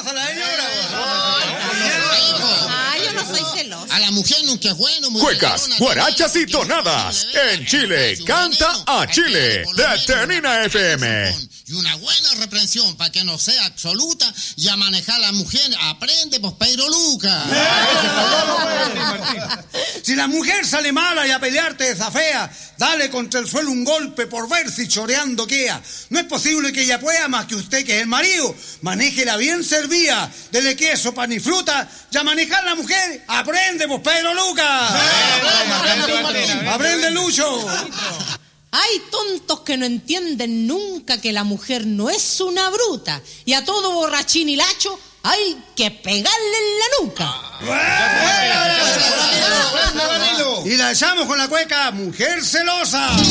celosa la señora. Yo no soy celosa. A la mujer nunca es bueno. Cuecas, guarachas y tonadas. En Chile, canta a Chile. De Tenina FM. Y una buena reprensión para que no sea absoluta y a manejar a la mujer. Aprende, pues, Pedro Lucas. Si la mujer sale mala y a pelearte desafea, dale contra el suelo un golpe por ver si choreando queda. No es posible que ella pueda más que usted, que es el marido. Manéjela bien servida, dele queso, pan y fruta, y a manejar la mujer, aprende, pues, Pedro Lucas. Aprende, Lucho. Hay tontos que no entienden nunca que la mujer no es una bruta. Y a todo borrachín y lacho hay que pegarle en la nuca. Y la echamos con la cueca Mujer Celosa.